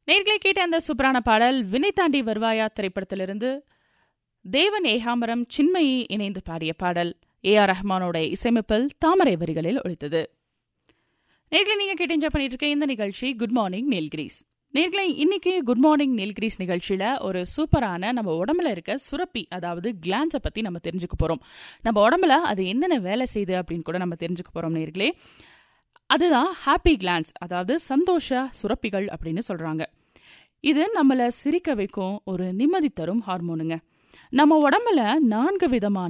நேர்களை கேட்ட அந்த சூப்பரான பாடல் வினை தாண்டி வருவாயா திரைப்படத்திலிருந்து தேவன் ஏகாம்பரம் சின்மயி இணைந்து பாடிய பாடல் AR ரஹ்மானோட இசையமைப்பில் தாமரை வரிகளில் ஒலித்தது. நேர்களை நீங்க கேட்டு என்ஜாய் பண்ணிட்டு இருக்க இந்த நிகழ்ச்சி குட் மார்னிங் நீல்கிரீஸ். நேர்களை இன்னைக்கு குட் மார்னிங் நீல்கிரீஸ் நிகழ்ச்சியில ஒரு சூப்பரான நம்ம உடம்புல இருக்க சுரப்பி, அதாவது கிளான்ஸை பத்தி நம்ம தெரிஞ்சுக்க போறோம். நம்ம உடம்புல அது என்னென்ன வேலை செய்யுது அப்படின்னு கூட நம்ம தெரிஞ்சுக்க போறோம் நேர்களே. அதுதான் ஹாப்பி கிளான்ஸ், அதாவது சந்தோஷ சுரப்பிகள் அப்படின்னு சொல்றாங்க. இது நம்மள சிரிக்க வைக்கும் ஒரு நிம்மதி தரும் ஹார்மோனுங்க. நம்ம உடம்புல 4 விதமான